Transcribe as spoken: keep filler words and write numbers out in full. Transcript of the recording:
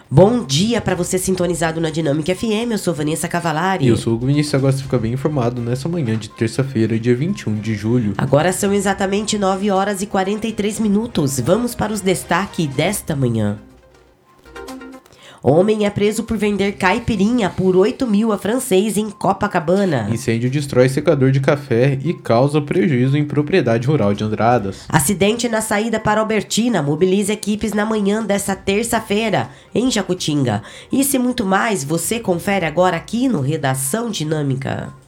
Bom dia para você sintonizado na Dinâmica F M, eu sou Vanessa Cavalari. E eu sou o Vinícius, agora você fica bem informado nessa manhã de terça-feira, dia vinte e um de julho. Agora são exatamente nove horas e quarenta e três minutos, vamos para os destaques desta manhã. Homem é preso por vender caipirinha por oito mil a francês em Copacabana. Incêndio destrói secador de café e causa prejuízo em propriedade rural de Andradas. Acidente na saída para Albertina mobiliza equipes na manhã desta terça-feira em Jacutinga. Isso e muito mais você confere agora aqui no Redação Dinâmica.